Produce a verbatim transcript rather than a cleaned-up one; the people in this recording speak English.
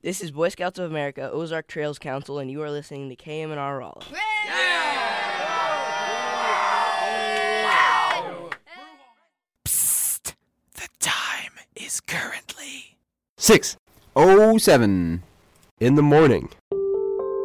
This is Boy Scouts of America, Ozark Trails Council, and you are listening to K M N R Raleigh. Psst! The time is currently six oh seven in the morning.